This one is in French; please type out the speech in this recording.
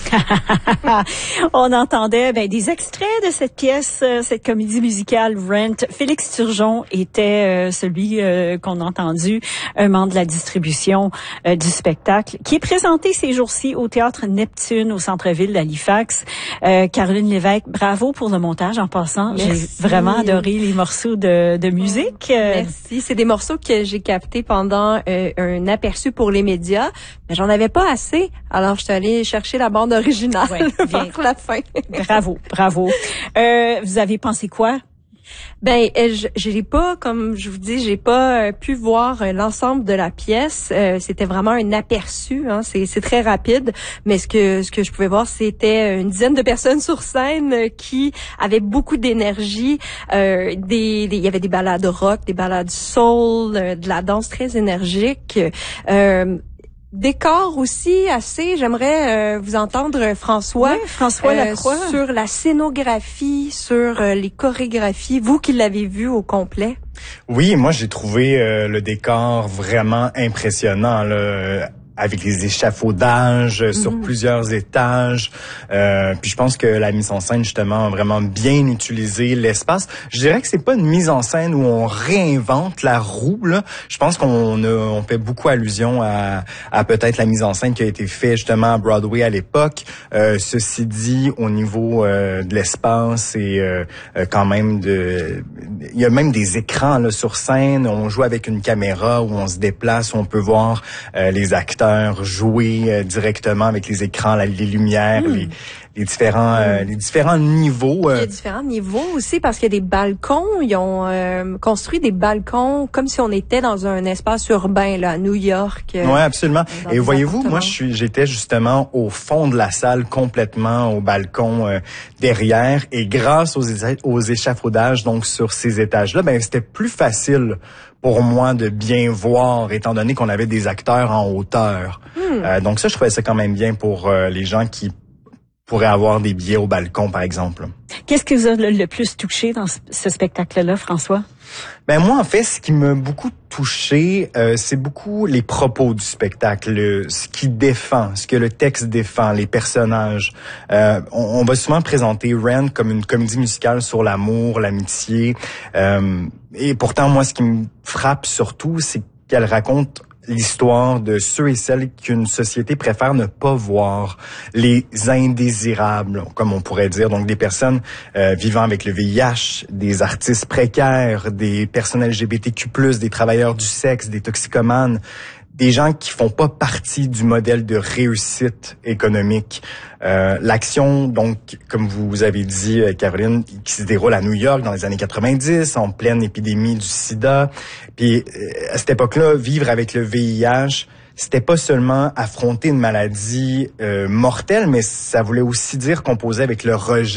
On entendait des extraits de cette pièce, cette comédie musicale Rent. Félix Turgeon était celui qu'on a entendu, un membre de la distribution du spectacle, qui est présenté ces jours-ci au Théâtre Neptune au centre-ville d'Halifax. Caroline Lévesque, bravo pour le montage en passant. Merci. J'ai vraiment adoré les morceaux de musique. Merci. C'est des morceaux que j'ai captés pendant un aperçu pour les médias, mais j'en avais pas assez. Alors, je suis allée chercher la bande originale pour la fin. Bravo. Vous avez pensé quoi? J'ai pas, comme je vous dis, j'ai pas pu voir l'ensemble de la pièce. C'était vraiment un aperçu, hein. C'est très rapide, mais ce que je pouvais voir, c'était une dizaine de personnes sur scène qui avaient beaucoup d'énergie. Il y avait des ballades rock, des ballades soul, de la danse très énergique. Décor aussi assez, j'aimerais vous entendre François Lacroix sur la scénographie, sur les chorégraphies, vous qui l'avez vu au complet. Oui, moi j'ai trouvé le décor vraiment impressionnant là, avec les échafaudages sur plusieurs étages. Puis je pense que la mise en scène, justement, a vraiment bien utilisé l'espace. Je dirais que c'est pas une mise en scène où on réinvente la roue, là. Je pense qu'on fait beaucoup allusion à peut-être la mise en scène qui a été faite justement à Broadway à l'époque. Ceci dit, au niveau de l'espace et quand même il y a même des écrans là sur scène. On joue avec une caméra où on se déplace, où on peut voir les acteurs jouer directement avec les écrans, les lumières, les différents niveaux. Il y a différents niveaux aussi parce qu'il y a des balcons. Ils ont construit des balcons comme si on était dans un espace urbain là à New York. Oui, absolument. Et voyez-vous, moi j'étais justement au fond de la salle, complètement au balcon derrière, et grâce aux échafaudages donc sur ces étages-là, c'était plus facile pour moi de bien voir, étant donné qu'on avait des acteurs en hauteur. Donc ça, je trouvais ça quand même bien pour les gens qui pourraient avoir des billets au balcon, par exemple. Qu'est-ce qui vous a le plus touché dans ce spectacle-là, François? Moi, en fait, ce qui m'a beaucoup touché, c'est beaucoup les propos du spectacle, ce qui défend, ce que le texte défend, les personnages. On va souvent présenter Rent comme une comédie musicale sur l'amour, l'amitié. Et pourtant, moi, ce qui me frappe surtout, c'est qu'elle raconte l'histoire de ceux et celles qu'une société préfère ne pas voir, les indésirables, comme on pourrait dire, donc des personnes vivant avec le VIH, des artistes précaires, des personnes LGBTQ+, des travailleurs du sexe, des toxicomanes, des gens qui font pas partie du modèle de réussite économique. L'action, donc, comme vous avez dit, Caroline, qui se déroule à New York dans les années 90, en pleine épidémie du sida. Puis, à cette époque-là, vivre avec le VIH, c'était pas seulement affronter une maladie mortelle, mais ça voulait aussi dire composer avec le rejet